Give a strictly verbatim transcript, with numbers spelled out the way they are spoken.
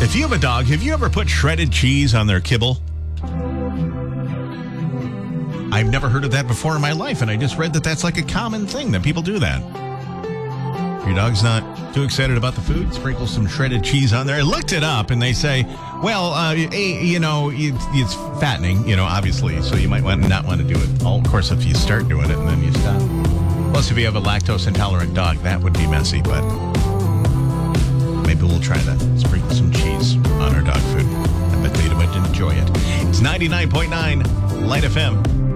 If you have a dog, have you ever put shredded cheese on their kibble? I've never heard of that before in my life, and I just read that that's like a common thing, that people do that. If your dog's not too excited about the food, sprinkle some shredded cheese on there. I looked it up, and they say, well, uh, you know, it's fattening, you know, obviously, so you might want, not want to do it. All, of course, if you start doing it and then you stop. Plus, if you have a lactose-intolerant dog, that would be messy, but maybe we'll try that. Sprinkle some cheese on our dog food. I bet they would enjoy it. It's ninety-nine point nine Light F M.